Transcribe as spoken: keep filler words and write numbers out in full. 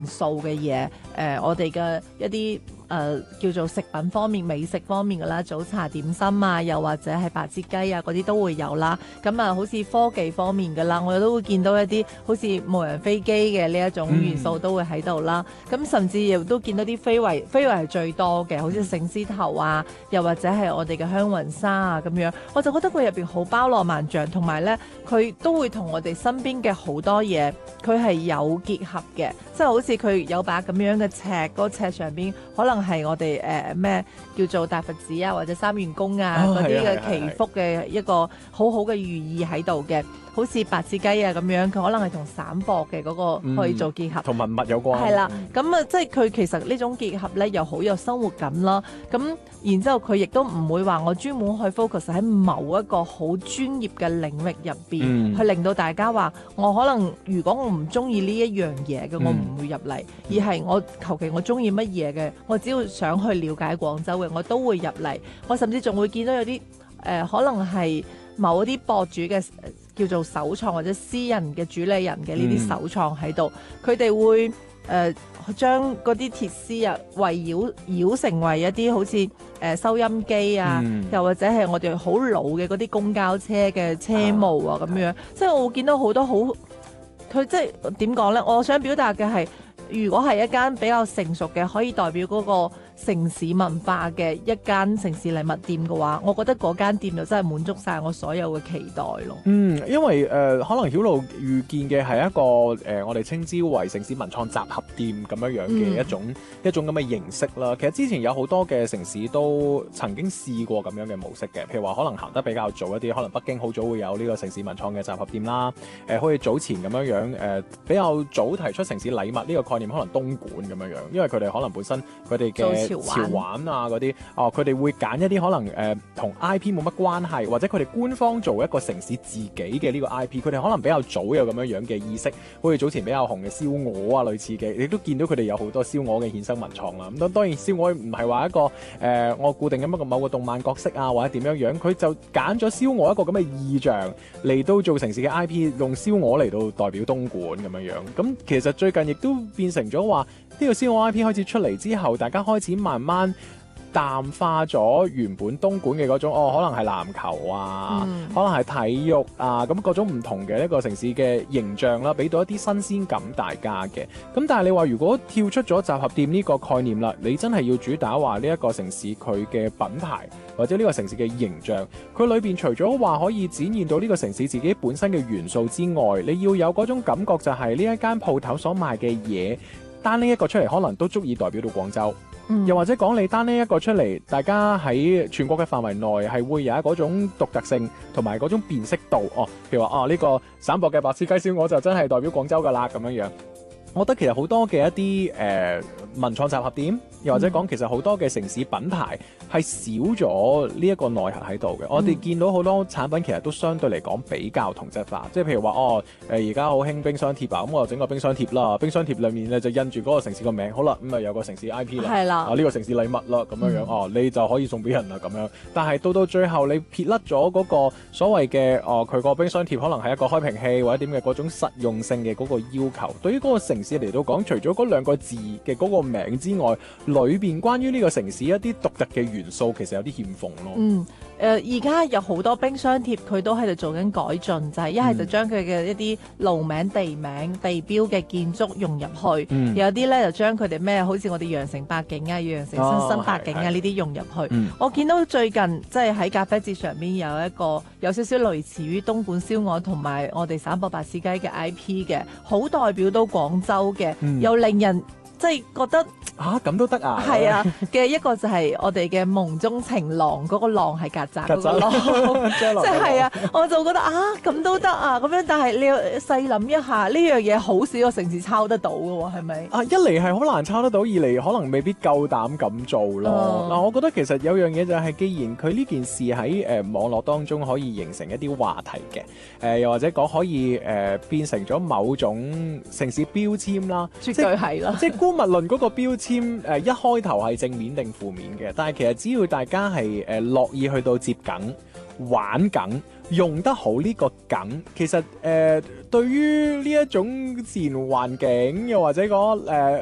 素嘅嘢，誒、呃、我哋嘅一啲誒、呃、叫做食品方面、美食方面嘅啦，早茶點心啊，又或者係白切雞啊嗰啲都會有啦。咁啊，好似科技方面嘅啦，我哋都會見到一啲好似無人飛機嘅呢一種元素都會喺度啦。咁、嗯、甚至亦都見到啲非遺，非遺係最多嘅，好似醒獅頭啊，又或者係我哋嘅香雲紗啊咁樣。我就覺得佢入邊好包羅萬象，同埋咧佢都會同我哋身邊嘅好多嘢，佢係有結合嘅，即係好似佢有把咁樣嘅尺，嗰、嗰個尺上邊可能係我哋誒咩叫做大佛寺啊，或者三元宮啊嗰啲嘅祈福嘅一個好好嘅寓意喺度嘅。好似白切雞啊咁樣，佢可能係同散貨嘅嗰個可以做結合， 同、嗯、文物有關。 係啦，咁啊，即係佢其實呢種結合咧，又好有生活感啦。咁然之後佢亦都唔會話我專門去 focus 喺某一個好專業嘅領域入邊，嗯、去令到大家話我可能如果我唔中意呢一樣嘢嘅，我唔會入嚟，嗯、而係我求其我中意乜嘢嘅，我只要想去了解廣州嘅，我都會入嚟。我甚至仲會見到有啲誒、呃，可能係某一啲博主嘅。叫做首創或者私人嘅主理人嘅呢啲首創喺度，佢哋、嗯、會誒、呃、將嗰啲鐵絲啊圍繞繞成為一啲好似誒、呃、收音機啊，嗯、又或者係我哋好老嘅嗰啲公交車嘅車模啊咁樣，啊、即係我會見到好多好，佢即係點講咧？我想表達嘅係，如果係一間比較成熟嘅，可以代表嗰個城市文化嘅一間城市禮物店嘅話，我覺得嗰間店就真係滿足晒我所有嘅期待咯。 嗯，因為誒、呃、可能曉露遇見嘅係一個誒、呃、我哋稱之為城市文創集合店咁樣樣嘅一種、嗯、一種咁嘅形式啦。其實之前有好多嘅城市都曾經試過咁樣嘅模式嘅，譬如話可能行得比較早一啲，可能北京好早會有呢個城市文創嘅集合店啦。誒、呃，好似早前咁樣樣誒、呃、比較早提出城市禮物呢個概念，可能東莞咁樣樣，因為佢哋可能本身佢哋嘅潮玩啊嗰啲，哦佢哋會揀一啲可能誒同、呃、I P 冇乜關係，或者佢哋官方做一個城市自己嘅呢個 I P， 佢哋可能比較早有咁樣樣嘅意識，好似早前比較紅嘅燒鵝啊類似嘅，你都見到佢哋有好多燒鵝嘅衍生文創啦。咁當當然燒鵝唔係話一個誒、呃、我固定咁一個某個動漫角色啊或者點樣樣，佢就揀咗燒鵝一個咁嘅意象嚟到做城市嘅 I P， 用燒鵝嚟到代表東莞咁樣樣。咁其實最近亦都變成咗話呢個燒鵝 I P 開始出嚟之後，大家開始慢慢淡化咗原本東莞嘅嗰種哦，可能係籃球啊，嗯、可能係體育啊，咁各種唔同嘅一個城市嘅形象啦，俾到一啲新鮮感大家嘅。咁但係你話如果跳出咗集合店呢個概念啦，你真係要主打話呢一個城市佢嘅品牌或者呢個城市嘅形象，佢裏邊除咗話可以展現到呢個城市自己本身嘅元素之外，你要有嗰種感覺就係呢一間鋪頭所賣嘅嘢，單拎一個出嚟可能都足以代表到廣州。又或者講你單呢一個出嚟，大家喺全國嘅範圍內係會有一嗰種獨特性同埋嗰種辨識度哦。譬如話哦，呢、這個省博嘅白切雞燒鵝就真係代表廣州噶啦咁樣樣。我覺得其實好多嘅一啲誒、呃、文創集合店，又或者講其實好多嘅城市品牌係少咗呢一個內核喺度嘅。嗯、我哋見到好多產品其實都相對嚟講比較同質化，即係譬如話哦誒而家好興冰箱貼啊，咁我就整個冰箱貼啦，冰箱貼裡面咧就印住嗰個城市個名，好啦咁啊有個城市 I P 啦，係啦，啊呢、這個城市禮物啦咁樣樣，嗯、哦你就可以送俾人啦咁樣。但係到到最後你撇甩咗嗰個所謂嘅哦佢個冰箱貼可能係一個開瓶器或者點嘅嗰種實用性嘅嗰個要求，對於嗰個城市嚟到講，除咗嗰兩個字嘅嗰個名之外，裏邊關於呢個城市一啲獨特嘅元素，其實有啲欠奉咯。嗯， 誒而家有好多冰箱貼，佢都喺度做緊改進，就係一係就將佢嘅一啲路名、地名、地標嘅建築融入去，嗯、有啲咧就將佢哋咩，好似我哋羊城八景啊、羊城新新八景啊呢啲融入去。嗯、我見到最近即係喺咖啡節上邊有一個有少少類似於東莞燒鵝同埋我哋省博白切雞嘅 I P 嘅，好代表到廣州嘅。嗯、又令人即係覺得啊咁都得啊， 係啊嘅一個就係我哋嘅夢中情郎嗰個浪係曱甴嗰個浪，即係啊，我就覺得啊咁都得啊咁樣，但係你要細諗一下呢樣嘢，好少個城市抄得到嘅喎，係咪？ 啊，一嚟係好難抄得到，二嚟可能未必夠膽咁做咯。嗱、嗯，我覺得其實有樣嘢就係，既然佢呢件事喺誒、呃、網絡當中可以形成一啲話題嘅，誒、呃、又或者講可以誒、呃、變成咗某種城市標籤啦， 絕對係啦， 即係姑勿論嗰個標籤。誒、呃、一開頭係正面定負面嘅，但係其實只要大家係誒樂意去到接緊， 玩梗，用得好呢個梗，其實誒、呃、對於呢一種自然環境，又或者講誒。呃